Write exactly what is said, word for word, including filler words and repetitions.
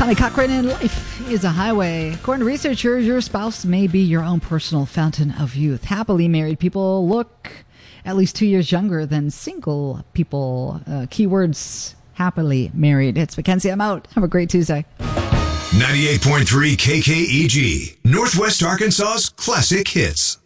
Tommy Cochran, in life is a highway. According to researchers, your spouse may be your own personal fountain of youth. Happily married people look at least two years younger than single people. Uh, keywords, happily married. It's Mackenzie. I'm out. Have a great Tuesday. ninety-eight point three K K E G, Northwest Arkansas's classic hits.